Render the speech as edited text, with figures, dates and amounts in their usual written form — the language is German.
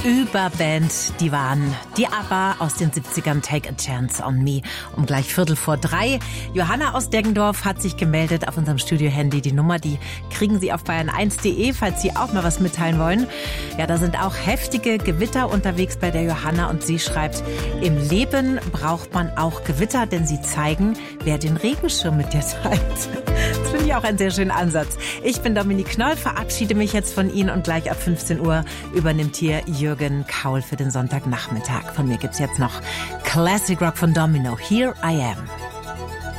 Überband, die waren die ABBA aus den 70ern, Take a Chance on Me. Um gleich 2:45. Johanna aus Deggendorf hat sich gemeldet auf unserem Studio-Handy. Die Nummer, die kriegen Sie auf bayern1.de, falls Sie auch mal was mitteilen wollen. Ja, da sind auch heftige Gewitter unterwegs bei der Johanna und sie schreibt, im Leben braucht man auch Gewitter, denn sie zeigen, wer den Regenschirm mit dir teilt. Das finde ich auch einen sehr schönen Ansatz. Ich bin Dominique Knoll, verabschiede mich jetzt von Ihnen und gleich ab 15 Uhr übernimmt hier Jürgen Kaul für den Sonntagnachmittag. Von mir gibt's jetzt noch Classic Rock von Domino. Here I Am.